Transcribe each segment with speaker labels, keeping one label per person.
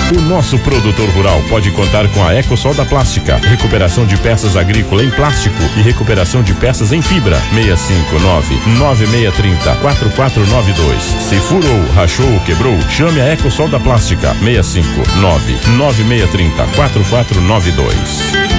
Speaker 1: O nosso produtor rural pode contar com a EcoSol da Plástica, recuperação de peças agrícolas em plástico e recuperação de peças em fibra. 659-9630-4492. Se furou, rachou ou quebrou, chame a EcoSol da Plástica. 659-9630-4492.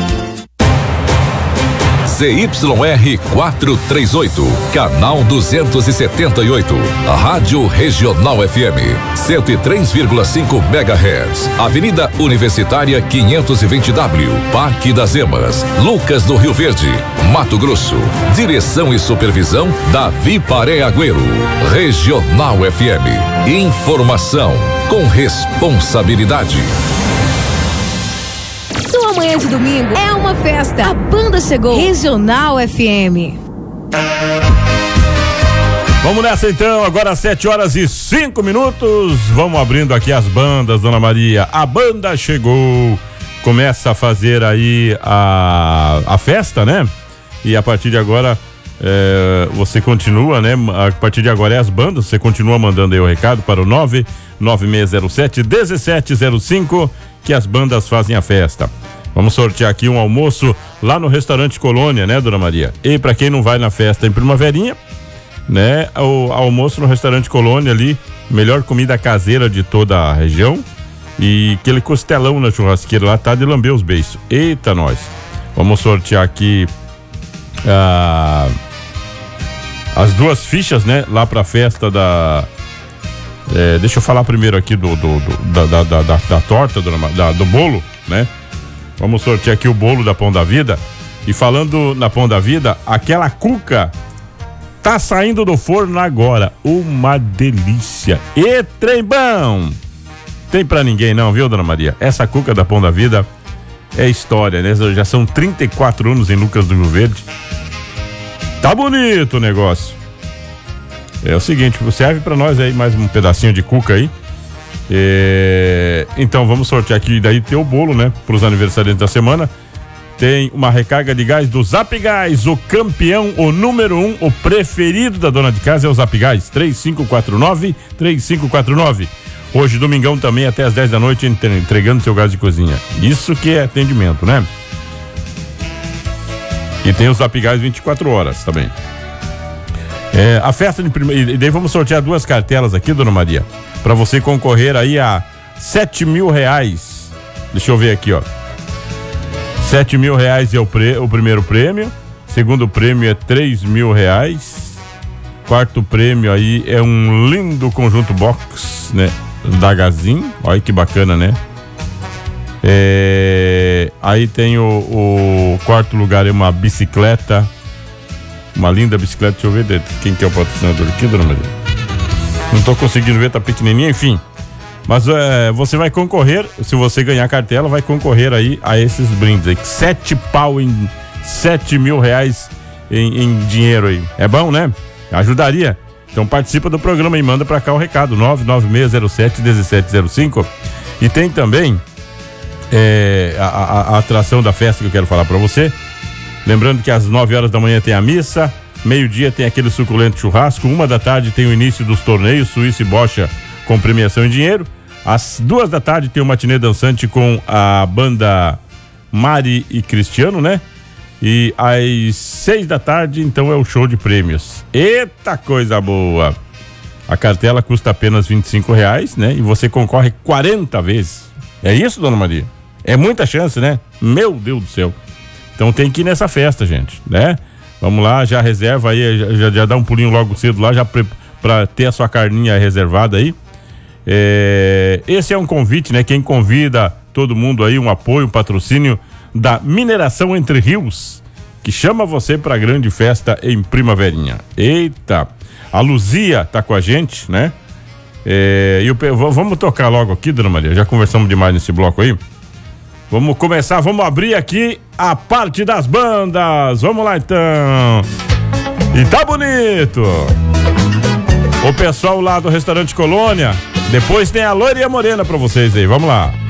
Speaker 2: ZYR 438, canal 278, Rádio Regional FM, 103,5 MHz, Avenida Universitária 520W, Parque das Emas, Lucas do Rio Verde, Mato Grosso. Direção e supervisão Davi Paré Agüero. Regional FM, informação com responsabilidade.
Speaker 3: Sua manhã de domingo é uma festa. A banda chegou. Regional FM.
Speaker 1: Vamos nessa então, agora 7h05. Vamos abrindo aqui as bandas, Dona Maria. A banda chegou. Começa a fazer aí a festa, né? E a partir de agora você continua, né? A partir de agora é as bandas, você continua mandando aí o recado para o 99607-1705, que as bandas fazem a festa. Vamos sortear aqui um almoço lá no restaurante Colônia, né, Dona Maria? E para quem não vai na festa em Primaverinha, né, o almoço no restaurante Colônia ali, melhor comida caseira de toda a região, e aquele costelão na churrasqueira lá tá de lamber os beiços. Eita, nós. Vamos sortear aqui as duas fichas, né, lá pra festa da... deixa eu falar primeiro aqui da torta, do bolo, né? Vamos sortear aqui o bolo da Pão da Vida. E falando na Pão da Vida, aquela cuca tá saindo do forno agora. Uma delícia. E trem bom! Tem pra ninguém não, viu, Dona Maria? Essa cuca da Pão da Vida é história, né? Já são 34 anos em Lucas do Rio Verde. Tá bonito o negócio. É o seguinte, serve pra nós aí mais um pedacinho de cuca aí. Então vamos sortear aqui, daí tem o bolo, né, pros aniversariantes da semana. Tem uma recarga de gás do Zap Gás, o campeão, o número 1, o preferido da dona de casa é o Zap Gás, 3549. Hoje, domingão também, até às 10 da noite, entregando seu gás de cozinha. Isso que é atendimento, né? E tem o Zap Gás 24 horas também. A festa de primeiro. E daí vamos sortear duas cartelas aqui, Dona Maria, pra você concorrer aí a R$7.000. Deixa eu ver aqui, ó. R$7.000 é o primeiro prêmio. Segundo prêmio é R$3.000. Quarto prêmio aí é um lindo conjunto box, né, da Gazin. Olha que bacana, né? Aí tem o quarto lugar é uma bicicleta. Uma linda bicicleta, deixa eu ver quem que é o patrocinador aqui, Dona Maria. Não tô conseguindo ver, tá pequenininha, enfim. Mas você vai concorrer, se você ganhar a cartela, vai concorrer aí a esses brindes aí. R$7.000 em dinheiro aí. É bom, né? Ajudaria. Então participa do programa e manda pra cá o recado, 99607-1705. E tem também a atração da festa que eu quero falar pra você. Lembrando que às 9 horas da manhã tem a missa, meio-dia tem aquele suculento churrasco, 1 da tarde tem o início dos torneios Suíça e Bocha com premiação em dinheiro, às 2 da tarde tem o matinê dançante com a banda Mari e Cristiano, né? E às 6 da tarde então é o show de prêmios. Eita coisa boa! A cartela custa apenas R$25, né? E você concorre 40 vezes. É isso, Dona Maria? É muita chance, né? Meu Deus do céu! Então tem que ir nessa festa, gente, né? Vamos lá, já reserva aí, já dá um pulinho logo cedo lá, já pra ter a sua carninha reservada aí. Esse é um convite, né? Quem convida todo mundo aí, um apoio, um patrocínio da Mineração Entre Rios, que chama você pra grande festa em Primaverinha. Eita! A Luzia tá com a gente, né? Vamos tocar logo aqui, Dona Maria, já conversamos demais nesse bloco aí. Vamos começar, vamos abrir aqui a parte das bandas. Vamos lá então. E tá bonito. O pessoal lá do restaurante Colônia. Depois tem a loira e a morena pra vocês aí. Vamos lá.